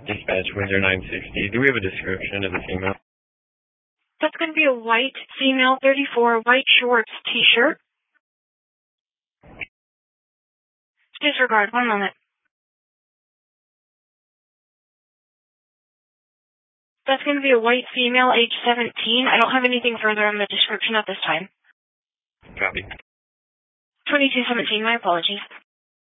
Dispatch Windsor 960. Do we have a description of the female? That's going to be a white female, 34, white shorts t-shirt. Disregard, 1 moment. That's going to be a white female, age 17. I don't have anything further on the description at this time. Copy. 2217, my apologies.